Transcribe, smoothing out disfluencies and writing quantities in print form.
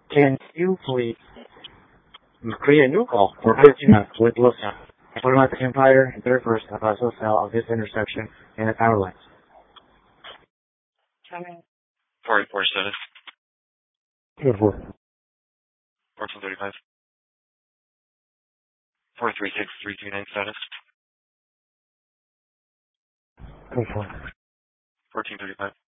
Can you please create a new call for 15 minutes with Lucia? Put him at the campfire and 31st at the cell of this intersection in the power lines. 484 status. Good for 1435. 436329 status. Good for 1435.